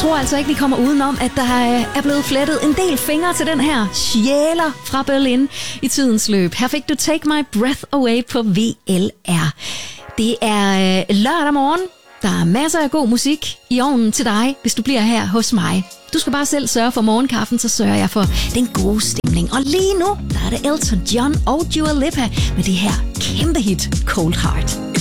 tror altså ikke, vi kommer udenom, at der er blevet flettet en del fingre til den her sjæler fra Berlin i tidens løb. Her fik du Take My Breath Away på VLR. Det er lørdag morgen. Der er masser af god musik i ovnen til dig, hvis du bliver her hos mig. Du skal bare selv sørge for morgenkaffen, så sørger jeg for den gode stemning. Og lige nu, der er det Elton John og Dua Lipa med det her kæmpe hit, Cold Heart.